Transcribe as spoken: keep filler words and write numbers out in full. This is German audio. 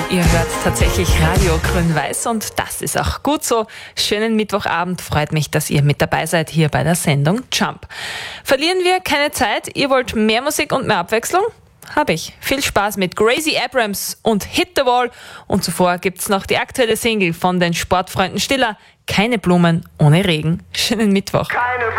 Ihr hört tatsächlich Radio Grün-Weiß und das ist auch gut so. Schönen Mittwochabend, freut mich, dass ihr mit dabei seid hier bei der Sendung Jump. Verlieren wir keine Zeit, ihr wollt mehr Musik und mehr Abwechslung? Hab ich. Viel Spaß mit Gracie Abrams und Hit the Wall. Und zuvor gibt's noch die aktuelle Single von den Sportfreunden Stiller, Keine Blumen ohne Regen. Schönen Mittwoch. Keine